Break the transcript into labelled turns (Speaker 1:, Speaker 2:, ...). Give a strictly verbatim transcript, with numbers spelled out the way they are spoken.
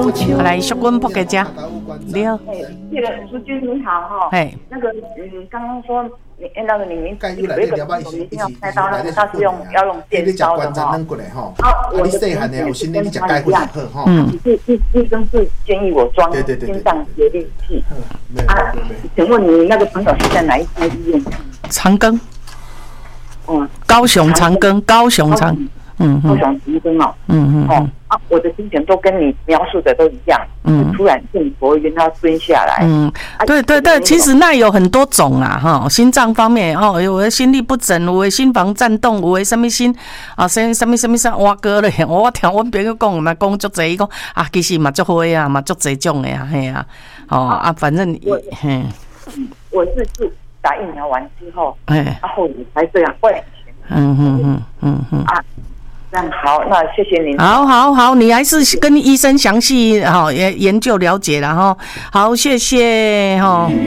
Speaker 1: 来，淑君扑给家。你好。
Speaker 2: 哎，那个淑君你好哈。哎。那个嗯，刚刚说你那个你明有一个朋友一定要开刀，那个他是用要用电烧的哈。好，我的医生跟他一样，嗯，医医医生是建议我装心脏协力器。啊，请问你那个朋友是在哪一家医院？
Speaker 1: 长庚。嗯，高雄长庚，高雄长。嗯，
Speaker 2: 高雄长庚哦，嗯嗯哦啊，我的心情都跟你描述的都一样，嗯，突然心佛晕，要蹲下来，嗯，
Speaker 1: 对对对，其实那有很多种啊，哈，心脏方面哦，有的心律不整，有的心房颤动，有的什么心啊，什什么什么啥挖哥嘞，我听阮朋友讲嘛，讲足济，伊讲啊，其实嘛足好啊，嘛足济种的啊，嘿啊，哦啊，反正
Speaker 2: 我，嘿，我是是打疫苗完之后，哎，然后你才这样会，嗯嗯嗯嗯嗯啊。那好，那谢谢您。
Speaker 1: 好，好，好，你还是跟医生详细好研研究了解了哈。好，谢谢哈。